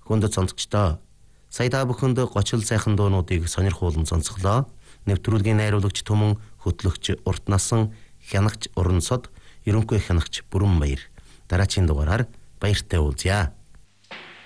хүнд цонцгчдоо. Сая та бүхэнд гочил сайхан дуунуудыг сонирхуулан сонсголоо. Нэвтрүүлгийн найруулагч Түмэн, хөтлөгч Урт Насан, хянагч Уран Сод, ерөнхий хянагч Бүрэн Баяр. Дараагийн дугаараар баяртай уулзъя.